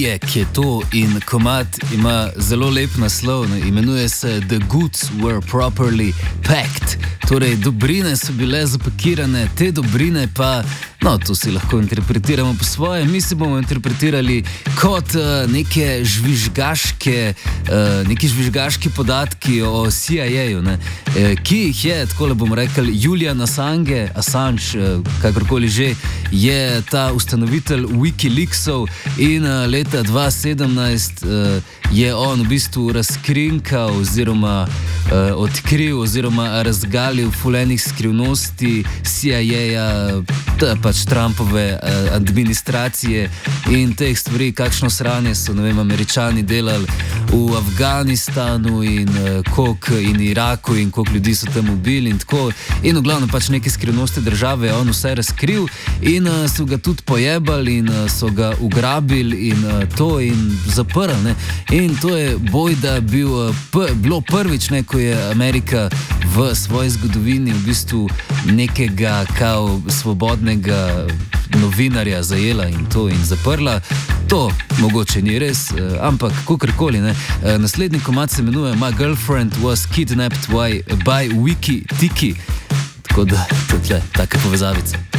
Bijek je to in komad ima zelo lep naslov, ne? Imenuje se The Goods Were Properly Packed. Torej, dobrine so bile zapakirane, te dobrine pa, no, to si lahko interpretiramo po svoje, mi si bomo interpretirali kot neki žvižgaški podatki o CIA-ju, ki jih je, tako bomo rekli, Julian Assange, kakorkoli že, je ta ustanovitelj Wikileaksov in leta 2017 je on v bistvu razkrinkal oziroma odkril oziroma razgalil fulejnih skrivnosti CIA-ja, pač Trumpove administracije in teh stvari, kakšno sranje so, ne vem, Američani delali v Afganistanu in in Iraku in koliko ljudi so tam ubili in tako. In v glavnem pač neke skrivnosti države je on vse razkril in so ga tudi pojebali in so ga ugrabili in to in zaprli, ne. In to je bojda bilo prvič, ne, ko je Amerika v svoji zgodovini v bistvu nekega kao svobodnega novinarja zajela in to in zaprla. To mogoče ni res, ampak kakorkoli, ne. Naslednji komad se imenuje My Girlfriend Was Kidnapped by Wiki-Tiki. Tako da, tukaj, take povezavice.